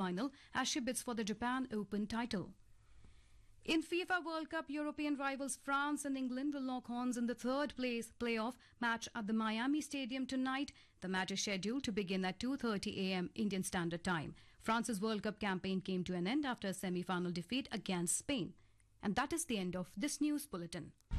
semi-final as she bids for the Japan Open title. In FIFA World Cup, European rivals France and England will lock horns in the third place playoff match at the Miami Stadium tonight. The match is scheduled to begin at 2:30 a.m. Indian Standard Time. France's World Cup campaign came to an end after a semi-final defeat against Spain. And that is the end of this news bulletin.